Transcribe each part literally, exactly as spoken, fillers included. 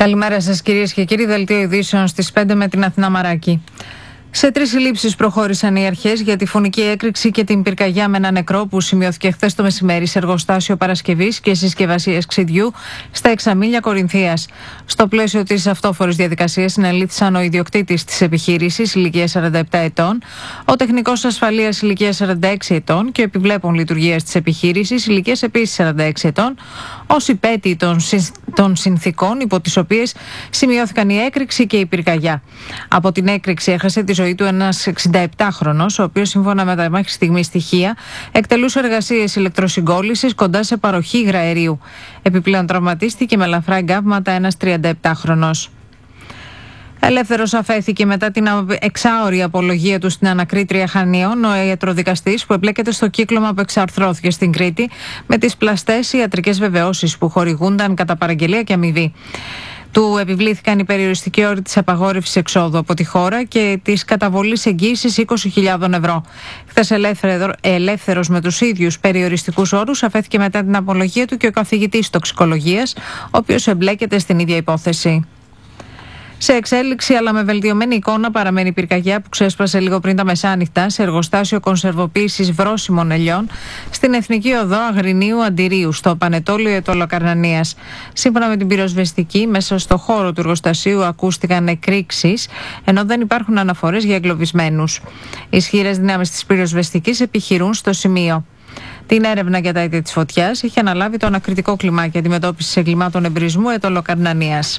Καλημέρα σας κυρίες και κύριοι, δελτίο ειδήσεων στις πέντε με την Αθηνά Μαράκη. Σε τρεις συλλήψεις προχώρησαν οι αρχές για τη φωνική έκρηξη και την πυρκαγιά με ένα νεκρό που σημειώθηκε χθες το μεσημέρι σε εργοστάσιο παρασκευής και συσκευασίας ξυδιού στα Εξαμήλια Κορινθίας. Στο πλαίσιο της αυτόφορης διαδικασίας συνελήφθησαν ο ιδιοκτήτης της επιχείρησης ηλικίας σαράντα επτά ετών, ο τεχνικός ασφαλείας ηλικίας σαράντα έξι ετών και ο επιβλέπων λειτουργίας της επιχείρησης ηλικίας επίσης σαράντα έξι ετών, ως υπέτειοι των, συ... των συνθήκων υπό τις οποίες σημειώθηκαν η έκρηξη και η πυρκαγιά. Από την έκρηξη έχασε τη ζωή του ένας εξηνταεπτάχρονος, ο οποίος σύμφωνα με τα μέχρι στιγμή στοιχεία εκτελούσε εργασίες ηλεκτροσυγκόλλησης κοντά σε παροχή υγραερίου. Επιπλέον τραυματίστηκε με ελαφρά εγκάβματα ένας τριανταεπτάχρονος. Ελεύθερος αφέθηκε μετά την εξάωρη απολογία του στην ανακρίτρια Χανίων ο ιατροδικαστής που εμπλέκεται στο κύκλωμα που εξαρθρώθηκε στην Κρήτη με τις πλαστές ιατρικές βεβαιώσεις που χορηγούνταν κατά παραγγελία και αμοιβή. Του επιβλήθηκαν οι περιοριστικοί όροι της απαγόρευσης εξόδου από τη χώρα και της καταβολής εγγύησης είκοσι χιλιάδες ευρώ. Χθες ελεύθερος με τους ίδιους περιοριστικούς όρους αφέθηκε μετά την απολογία του και ο καθηγητής τοξικολογίας, ο οποίος εμπλέκεται στην ίδια υπόθεση. Σε εξέλιξη αλλά με βελτιωμένη εικόνα παραμένει η πυρκαγιά που ξέσπασε λίγο πριν τα μεσάνυχτα σε εργοστάσιο κονσερβοποίησης βρώσιμων ελιών στην Εθνική Οδό Αγρινίου Αντιρίου, στο Πανετόλιο Αιτωλοκαρνανίας. Σύμφωνα με την πυροσβεστική, μέσα στο χώρο του εργοστασίου ακούστηκαν εκρήξεις, ενώ δεν υπάρχουν αναφορές για εγκλωβισμένους. Οι ισχυρές δυνάμεις της πυροσβεστικής επιχειρούν στο σημείο. Την έρευνα για τα αίτια της φωτιάς είχε αναλάβει το ανακριτικό κλιμάκι αντιμετώπισης εγκλημάτων εμπρισμού Αιτωλοκαρνανίας.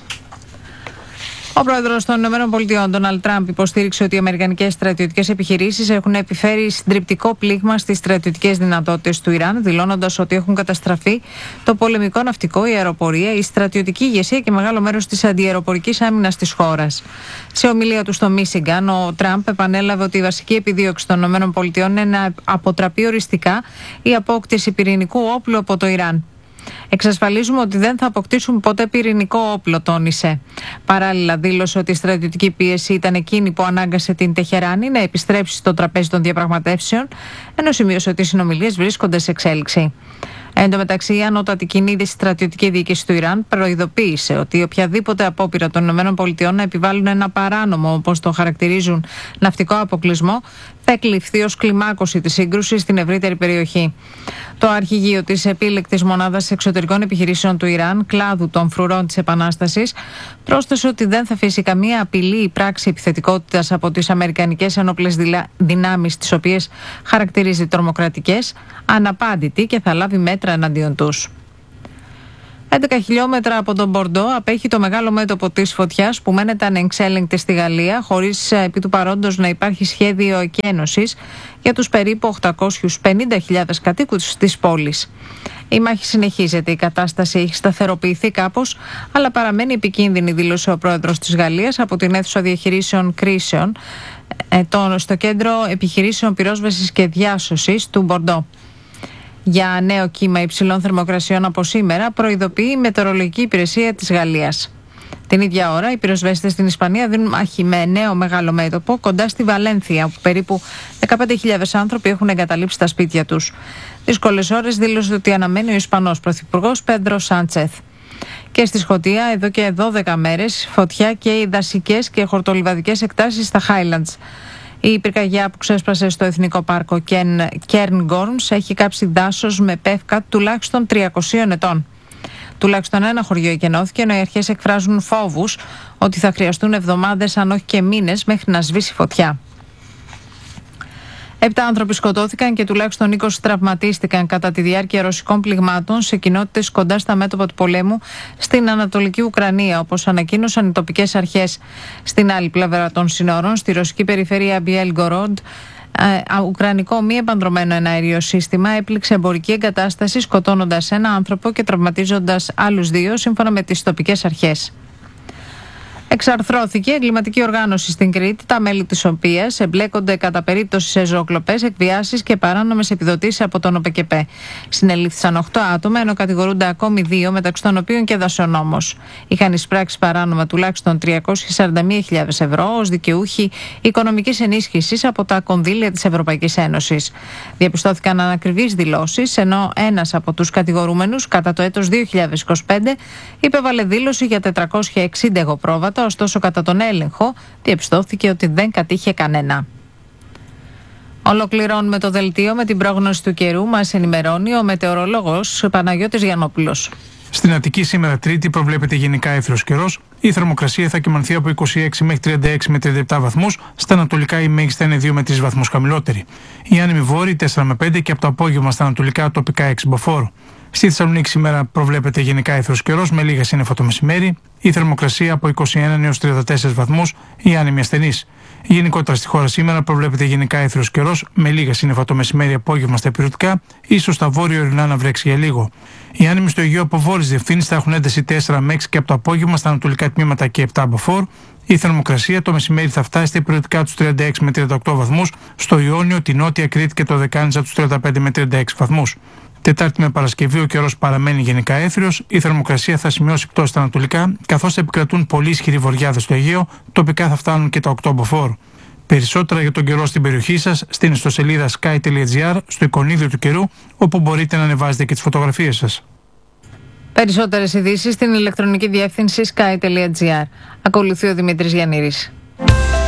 Ο πρόεδρος των ΗΠΑ, Ντόναλντ Τραμπ, υποστήριξε ότι οι αμερικανικές στρατιωτικές επιχειρήσεις έχουν επιφέρει συντριπτικό πλήγμα στις στρατιωτικές δυνατότητες του Ιράν, δηλώνοντας ότι έχουν καταστραφεί το πολεμικό ναυτικό, η αεροπορία, η στρατιωτική ηγεσία και μεγάλο μέρος της αντιαεροπορικής άμυνας της χώρας. Σε ομιλία του στο Μίσιγκαν, ο Τραμπ επανέλαβε ότι η βασική επιδίωξη των ΗΠΑ είναι να αποτραπεί οριστικά η απόκτηση πυρηνικού όπλου από το Ιράν. Εξασφαλίζουμε ότι δεν θα αποκτήσουν ποτέ πυρηνικό όπλο, τόνισε. Παράλληλα, δήλωσε ότι η στρατιωτική πίεση ήταν εκείνη που ανάγκασε την Τεχεράνη να επιστρέψει στο τραπέζι των διαπραγματεύσεων, ενώ σημείωσε ότι οι συνομιλίες βρίσκονται σε εξέλιξη. Εν τω μεταξύ, η ανώτατη κοινή στρατιωτική διοίκηση του Ιράν προειδοποίησε ότι οποιαδήποτε απόπειρα των ΗΠΑ να επιβάλλουν ένα παράνομο, όπως το χαρακτηρίζουν, ναυτικό αποκλεισμό, θα εκλειφθεί ως κλιμάκωση της σύγκρουσης στην ευρύτερη περιοχή. Το αρχηγείο της επίλεκτης μονάδας εξωτερικών επιχειρήσεων του Ιράν, κλάδου των φρουρών της Επανάστασης, πρόσθεσε ότι δεν θα αφήσει καμία απειλή ή πράξη επιθετικότητας από τις αμερικανικές ενόπλες δυνάμεις, τις οποίες χαρακτηρίζει τρομοκρατικές, αναπάντητη και θα λάβει μέτρα εναντίον τους. έντεκα χιλιόμετρα από τον Μπορντό απέχει το μεγάλο μέτωπο της φωτιάς που μένεται ανεξέλεγκτη στη Γαλλία, χωρίς επί του παρόντος να υπάρχει σχέδιο εκένωσης για τους περίπου οκτακόσιους πενήντα χιλιάδες κατοίκους της πόλης. Η μάχη συνεχίζεται, η κατάσταση έχει σταθεροποιηθεί κάπως, αλλά παραμένει επικίνδυνη, δήλωσε ο πρόεδρος της Γαλλίας από την αίθουσα διαχειρήσεων κρίσεων στο κέντρο επιχειρήσεων πυρόσβεσης και διάσωσης του Μπορντό. Για νέο κύμα υψηλών θερμοκρασιών από σήμερα προειδοποιεί η Μετεωρολογική Υπηρεσία της Γαλλίας. Την ίδια ώρα, οι πυροσβέστες στην Ισπανία δίνουν μάχη με νέο μεγάλο μέτωπο κοντά στη Βαλένθια, όπου περίπου δεκαπέντε χιλιάδες άνθρωποι έχουν εγκαταλείψει τα σπίτια τους. Δύσκολες ώρες δήλωσε ότι αναμένει ο Ισπανός Πρωθυπουργός Πέντρο Σάντσεθ. Και στη Σκωτία, εδώ και δώδεκα μέρες, φωτιά και οι δασικές και χορτολιβαδικές εκτάσεις στα Highlands. Η πυρκαγιά που ξέσπασε στο Εθνικό Πάρκο Cairngorms έχει κάψει δάσος με πεύκα τουλάχιστον τριακοσίων ετών. Τουλάχιστον ένα χωριό εκενώθηκε, ενώ οι αρχές εκφράζουν φόβους ότι θα χρειαστούν εβδομάδες, αν όχι και μήνες, μέχρι να σβήσει φωτιά. Επτά άνθρωποι σκοτώθηκαν και τουλάχιστον είκοσι τραυματίστηκαν κατά τη διάρκεια ρωσικών πληγμάτων σε κοινότητες κοντά στα μέτωπα του πολέμου στην Ανατολική Ουκρανία, όπως ανακοίνωσαν οι τοπικές αρχές. Στην άλλη πλευρά των σύνορων, στη ρωσική περιφέρεια Μπιέλγκοροντ, ουκρανικό μη επανδρωμένο εναέριο σύστημα έπληξε εμπορική εγκατάσταση, σκοτώνοντας ένα άνθρωπο και τραυματίζοντας άλλους δύο, σύμφωνα με τις τοπικές αρχές. Εξαρθρώθηκε εγκληματική οργάνωση στην Κρήτη, τα μέλη της οποίας εμπλέκονται κατά περίπτωση σε ζωοκλοπές, εκβιάσεις και παράνομες επιδοτήσεις από τον ΟΠΕΚΕΠΕ. Συνελήφθησαν οκτώ άτομα, ενώ κατηγορούνται ακόμη δύο, μεταξύ των οποίων και δασονόμος. Είχαν εισπράξει παράνομα τουλάχιστον τριακόσιες σαράντα μία χιλιάδες ευρώ ως δικαιούχοι οικονομικής ενίσχυσης από τα κονδύλια της Ευρωπαϊκής Ένωσης. Διαπιστώθηκαν ανακριβείς δηλώσεις, ενώ ένας από τους κατηγορούμενους κατά το έτος δύο χιλιάδες είκοσι πέντε υπέβαλε δήλωση για τετρακόσια εξήντα εγωπρόβατα. Ωστόσο, κατά τον έλεγχο, διαπιστώθηκε ότι δεν κατήχε κανένα. Ολοκληρώνουμε το δελτίο με την πρόγνωση του καιρού. Μας ενημερώνει ο μετεωρολόγος Παναγιώτης Γιαννόπουλος. Στην Αττική σήμερα Τρίτη προβλέπεται γενικά έθριος καιρός. Η θερμοκρασία θα κυμανθεί από είκοσι έξι μέχρι τριάντα έξι με τριάντα επτά βαθμούς. Στα ανατολικά η μέγιστη θα είναι δύο με τρεις βαθμούς χαμηλότερη. Η άνεμη βόρειη τέσσερα με πέντε και από το απόγευμα στα ανατολικά τοπικά έξι μποφόρ. Στη Θεσσαλονίκη σήμερα προβλέπεται γενικά έθριος καιρός με λίγα σύννεφα το μεσημέρι. Η θερμοκρασία από είκοσι ένα έως τριάντα τέσσερις βαθμούς, η άνεμη ασθενής. Γενικότερα στη χώρα σήμερα προβλέπεται γενικά έθριος καιρός με λίγα σύννεφα το μεσημέρι, απόγευμα στα υπηρετικά, ίσως στα βόρειο-ορεινά να βρέξει για λίγο. Οι άνεμοι στο Αιγαίο από βόρειες διευθύνσεις θα έχουν ένταση τέσσερα με έξι και από το απόγευμα στα ανατολικά τμήματα και επτά μποφόρ. Η θερμοκρασία το μεσημέρι θα φτάσει στα υπηρετικά τους τριάντα έξι με τριάντα οκτώ βαθμούς, στο Ιόνιο, τη Νότια Κρήτη και το Δεκάνηζα τους τριάντα πέντε με τριάντα έξι βαθμούς. Τετάρτη με Παρασκευή ο καιρός παραμένει γενικά έθριος, η θερμοκρασία θα σημειώσει πτώση στα ανατολικά, καθώς θα επικρατούν πολύ ισχυροί βοριάδες στο Αιγαίο, τοπικά θα φτάνουν και τα οκτώ μποφόρ. Περισσότερα για τον καιρό στην περιοχή σας στην ιστοσελίδα sky τελεία gr, στο εικονίδιο του καιρού, όπου μπορείτε να ανεβάζετε και τις φωτογραφίες σας. Περισσότερες ειδήσεις στην ηλεκτρονική διεύθυνση sky τελεία gr. Ακολουθεί ο Δημήτρης Γιαννήρης.